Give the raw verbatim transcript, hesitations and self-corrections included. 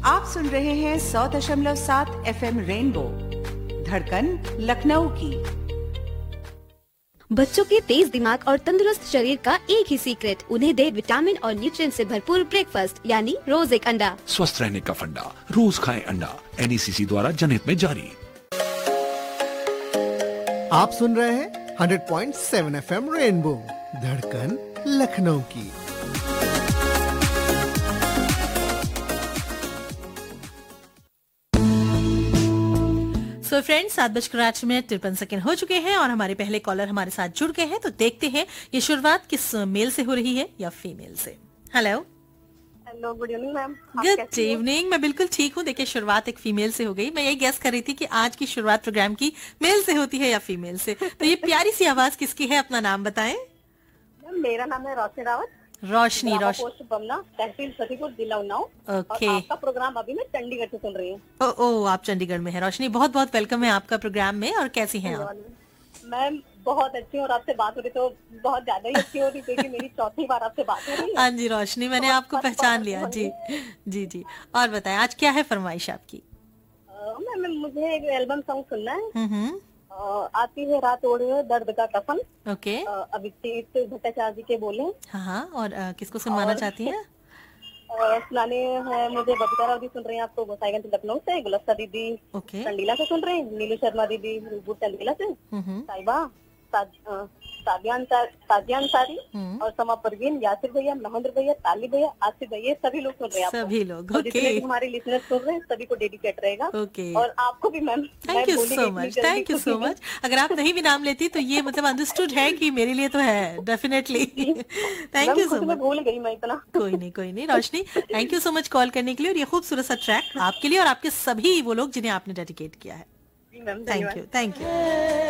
आप सुन रहे हैं सौ दशमलव सात एफ एम रेनबो, धड़कन लखनऊ की। बच्चों के तेज दिमाग और तंदुरुस्त शरीर का एक ही सीक्रेट, उन्हें दे विटामिन और न्यूट्रिएंट से भरपूर ब्रेकफास्ट यानी रोज एक अंडा। स्वस्थ रहने का फंडा, रोज खाएं अंडा। एन ई सी सी द्वारा जनहित में जारी। आप सुन रहे हैं hundred point seven F M rainbow, धड़कन लखनऊ की। सो फ्रेंड्स, सात बजकर आठ मिनट तिरपन सेकेंड हो चुके हैं और हमारे पहले कॉलर हमारे साथ जुड़ गए हैं। तो देखते हैं ये शुरुआत किस मेल से हो रही है या फीमेल से। Hello hello, good evening ma'am. Good evening. मैं बिल्कुल ठीक हूँ। देखिए, शुरुआत एक फीमेल से हो गई। मैं यही गेस कर रही थी कि आज की शुरुआत प्रोग्राम की मेल से होती है या फीमेल से। तो ये प्यारी सी आवाज किसकी है, अपना नाम बताएं। मेरा नाम है रोशनी रावत। रोशनी रोश पोस्ट बमना, तहसील सतीपुर, जिला उन्नाव। ओके। और आपका प्रोग्राम अभी मैं चंडीगढ़ से सुन रही हूँ। ओ ओ आप चंडीगढ़ में है। रोशनी, बहुत बहुत वेलकम है आपका प्रोग्राम में। और कैसी हैं आप? मैम बहुत अच्छी हूँ और आपसे बात हो रही तो बहुत ज्यादा ही अच्छी हो रही, क्योंकि मेरी चौथी बार आपसे बात हो रही है। हाँ जी रोशनी, मैंने आपको पहचान लिया। जी जी जी। और बताएं, आज क्या है फरमाइश आपकी? मैम मुझे एक एल्बम सॉन्ग सुनना है। हम्म। आती है रात ओढ़े दर्द का कफन। ओके। अभिजीत भट्टाचार्य जी के बोले। हाँ हाँ। और आ, किसको सुनवाना चाहती हैं? सुनाने हैं मुझे बबीता राव जी सुन रहे हैं, आपको गोसाईगंज लखनऊ से। गुलस्ता दीदी ओके। चंडीला से सुन रहे हैं। नीलू शर्मा दीदी रूपपुर चंडीला से। साहिबा सादियान सारी और समा परवीन, यासिर भैया, महेंद्र भैया, ताली भैया, आसिफ भैया, सभी लोग सुन रहे हैं। सभी लोग। ओके। हमारे लिसनर सुन रहे हैं, सभी को डेडिकेट रहेगा। ओके। और आपको भी ma'am. Thank you so much, thank you so much. अगर आप नहीं भी नाम लेती तो ये मतलब अंडरस्टूड है कि मेरे लिए तो है definitely. Thank you so much. भूल गई मैं इतना। कोई नहीं कोई नहीं रोशनी, thank you so much call करने के लिए। और ये खूबसूरत सा ट्रैक आपके लिए और आपके सभी वो लोग जिन्हें आपने डेडिकेट किया है। Thank you thank you.